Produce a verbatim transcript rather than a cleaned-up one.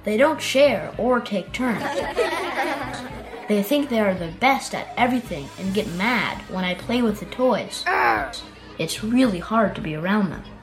They don't share or take turns. They think they are the best at everything and get mad when I play with the toys. It's really hard to be around them.